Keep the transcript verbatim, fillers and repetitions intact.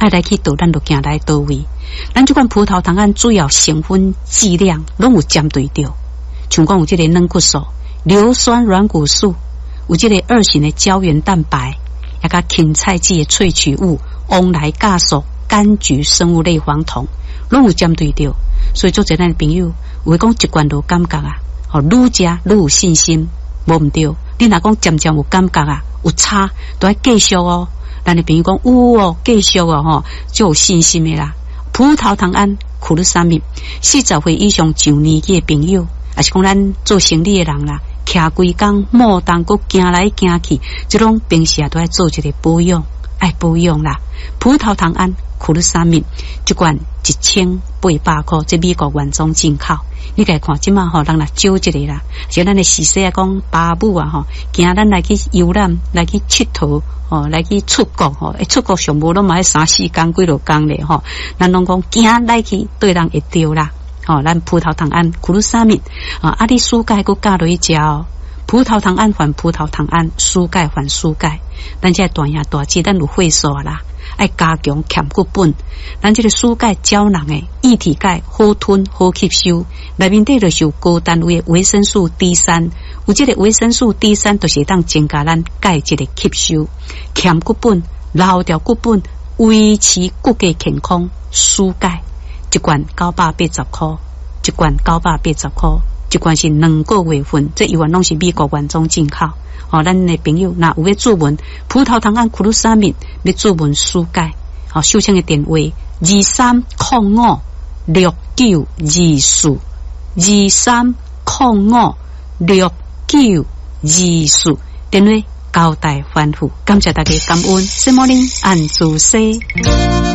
爱来去倒，咱就行来倒位。咱即款葡萄糖胺主要成分剂量拢有针对着，像讲有即个软骨素、硫酸软骨素，有即个二型的胶原蛋白，也甲芹菜籽的萃取物翁来酵素、柑橘生物类黄酮，拢有针对着。所以做侪咱的朋友，有讲一罐就感觉啊，哦，愈食愈有信心，无毋对。你若讲渐渐有感觉啊，有差，都要继续哦。咱的朋友讲有哦，继续哦，吼，就有信心的啦。葡萄糖胺、库鲁沙米，四十岁以上上年纪的朋友，也是讲咱做生理的人啦，徛规工莫当阁行来行去，即种平时啊都要做一个保养，爱保养啦。葡萄糖胺、库鲁沙米，一罐一千八百块，这美国原装进口。你家看，即马吼，人来少一个啦。像咱的时势啊，讲爸母啊，吼，惊咱来去游览，来去佚佗，吼，来去出国，吼，出国上无拢嘛要三四工、几落工咧，吼。咱拢讲惊来去对人会着啦，吼，咱葡萄糖胺、库鲁沙米啊，啊，你蔬钙佮加落去食哦。葡萄糖胺还葡萄糖胺，蔬钙还蔬钙。咱这大爷大姐，咱有会数啦。爱加强欠骨本，咱这个蔬钙胶囊诶，液体钙好吞好吸收，内面底就是有高单位的维生素 D 三，有这个维生素 D 三，就是当增加咱钙质的吸收，欠骨本、留掉骨本，维持骨骼健康。蔬钙一罐九百八十块，一罐九百八十块，一罐是两个月份，这一罐拢是美国原装进口。哦，咱的朋友若有要注文葡萄糖胺、库鲁沙米，要注文蔬钙。哦，收听的电话二三零五六九二四，二三零五六九二四，电话交代吩咐。感谢大家感恩，什么呢？按住西。